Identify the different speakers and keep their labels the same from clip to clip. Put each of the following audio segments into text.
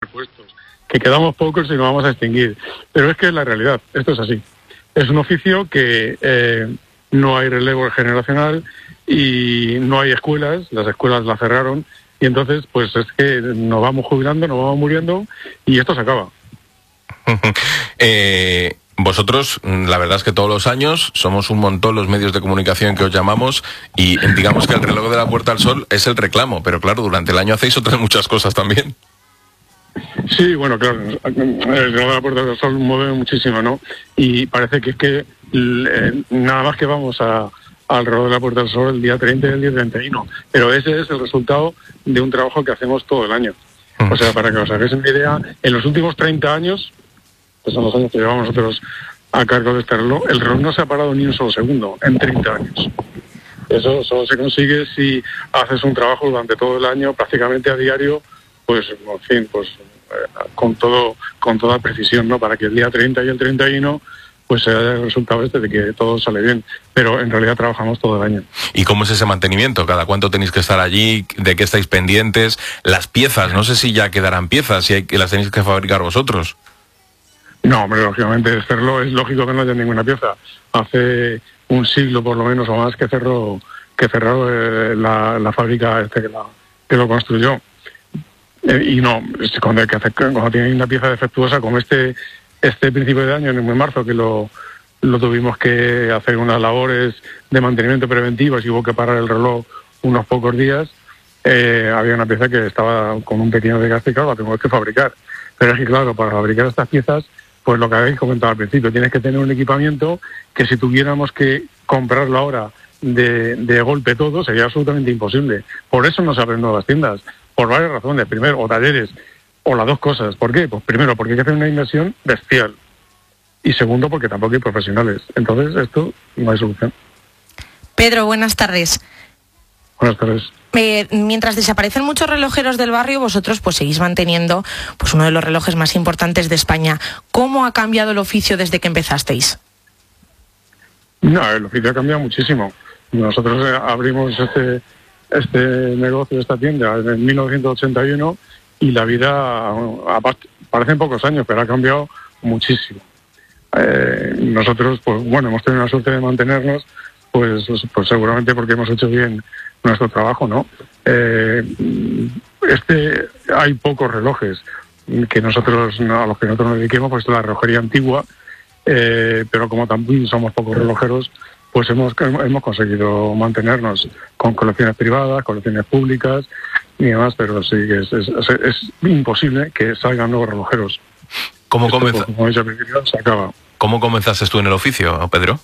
Speaker 1: puestos, que quedamos pocos y nos vamos a extinguir. Pero es que es la realidad, esto es así. Es un oficio que no hay relevo generacional y no hay escuelas, las escuelas las cerraron, y entonces pues es que nos vamos jubilando, nos vamos muriendo y esto se acaba.
Speaker 2: Vosotros, la verdad es que todos los años somos un montón los medios de comunicación que os llamamos y digamos que el reloj de la Puerta al Sol es el reclamo, pero claro, durante el año hacéis otras muchas cosas también.
Speaker 1: Sí, bueno, claro, el reloj de la Puerta del Sol mueve muchísimo, ¿no? Y parece que es que nada más que vamos al reloj de la Puerta del Sol el día 30 y el día 31, pero ese es el resultado de un trabajo que hacemos todo el año. O sea, para que os hagáis una idea, en los últimos 30 años, que son los años que llevamos nosotros a cargo de este reloj, el reloj no se ha parado ni un solo segundo en 30 años. Eso solo se consigue si haces un trabajo durante todo el año, prácticamente a diario, pues, en fin, pues con toda precisión, ¿no? Para que el día 30 y el 31 pues sea el resultado de que todo sale bien. Pero en realidad trabajamos todo el año.
Speaker 2: ¿Y cómo es ese mantenimiento? ¿Cada cuánto tenéis que estar allí? ¿De qué estáis pendientes? Las piezas, no sé si ya quedarán piezas, si las tenéis que fabricar vosotros.
Speaker 1: No, hombre, lógicamente este reloj es lógico que no haya ninguna pieza. Hace un siglo por lo menos o más que cerró la fábrica que lo construyó. Y no, cuando tiene una pieza defectuosa como este principio de año, en el mes de marzo, que lo tuvimos que hacer unas labores de mantenimiento preventivas y hubo que parar el reloj unos pocos días, había una pieza que estaba con un pequeño desgaste y claro, la tenemos que fabricar. Pero es que claro, para fabricar estas piezas, pues lo que habéis comentado al principio, tienes que tener un equipamiento que si tuviéramos que comprarlo ahora de golpe todo, sería absolutamente imposible. Por eso no se abren nuevas tiendas, por varias razones. Primero, o talleres, o las dos cosas. ¿Por qué? Pues primero, porque hay que hacer una inversión bestial. Y segundo, porque tampoco hay profesionales. Entonces, esto no hay solución.
Speaker 3: Pedro, buenas tardes.
Speaker 1: Buenas tardes.
Speaker 3: Mientras desaparecen muchos relojeros del barrio, vosotros pues seguís manteniendo pues uno de los relojes más importantes de España. ¿Cómo ha cambiado el oficio desde que empezasteis?
Speaker 1: No, el oficio ha cambiado muchísimo. Nosotros abrimos este negocio, esta tienda, en 1981 y la vida, parecen pocos años, pero ha cambiado muchísimo. Nosotros, pues bueno, hemos tenido la suerte de mantenernos, pues seguramente porque hemos hecho bien nuestro trabajo, ¿no? Hay pocos relojes a los que nosotros nos dediquemos, pues la relojería antigua, pero como también somos pocos relojeros, pues hemos conseguido mantenernos con colecciones privadas, colecciones públicas y demás, pero sí que es imposible que salgan nuevos relojeros.
Speaker 2: Como he
Speaker 1: dicho al principio, se acaba.
Speaker 2: ¿Cómo comenzaste tú en el oficio, Pedro?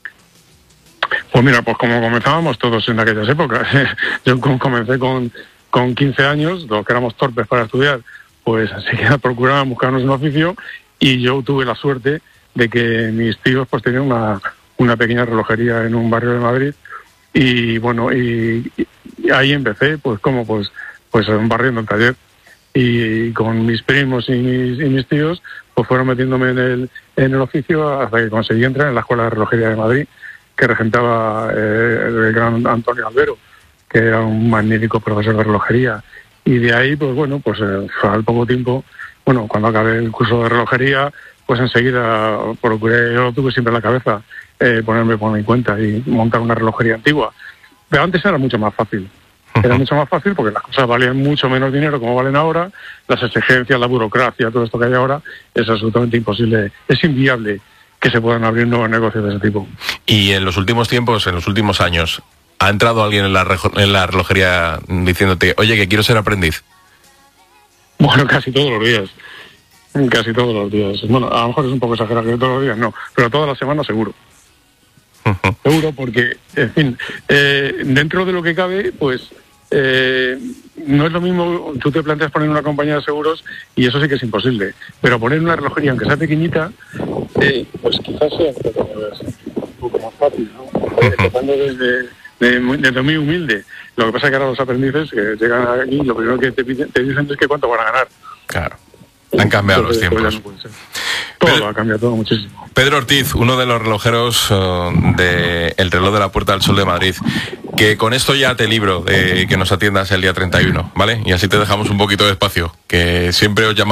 Speaker 1: Pues mira, pues como comenzábamos todos en aquellas épocas. Yo comencé con 15 años, los que éramos torpes para estudiar, pues así que procuraban buscarnos un oficio y yo tuve la suerte de que mis tíos pues tenían una pequeña relojería en un barrio de Madrid y bueno, y ahí empecé, pues barriendo el taller y con mis primos y mis tíos pues fueron metiéndome en el oficio hasta que conseguí entrar en la Escuela de Relojería de Madrid, que regentaba el gran Antonio Albero, que era un magnífico profesor de relojería. Y de ahí, pues bueno, pues al poco tiempo, bueno, cuando acabé el curso de relojería, pues enseguida procuré, yo lo tuve siempre en la cabeza, ponerme por mi cuenta y montar una relojería antigua. Pero antes era mucho más fácil. Era mucho más fácil porque las cosas valían mucho menos dinero como valen ahora, las exigencias, la burocracia, todo esto que hay ahora, es absolutamente imposible, es inviable que se puedan abrir nuevos negocios de ese tipo.
Speaker 2: Y en los últimos tiempos, en los últimos años, ¿ha entrado alguien en la relojería diciéndote, oye, que quiero ser aprendiz?
Speaker 1: Bueno, casi todos los días. Casi todos los días. Bueno, a lo mejor es un poco exagerado que todos los días, no, pero todas las semanas seguro. Seguro porque, en fin, dentro de lo que cabe, pues no es lo mismo, tú te planteas poner una compañía de seguros y eso sí que es imposible, pero poner una relojería, aunque sea pequeñita, pues quizás sea un poco más fácil, ¿no? Empezando desde muy humilde. Lo que pasa es que ahora los aprendices que llegan aquí, lo primero que te dicen es que cuánto van a ganar.
Speaker 2: Claro. Han cambiado los tiempos.
Speaker 1: Pues no puede ser. Todo ha cambiado, todo muchísimo.
Speaker 2: Pedro Ortiz, uno de los relojeros del reloj de la Puerta del Sol de Madrid, que con esto ya te libro de que nos atiendas el día 31, ¿vale? Y así te dejamos un poquito de espacio, que siempre os llamamos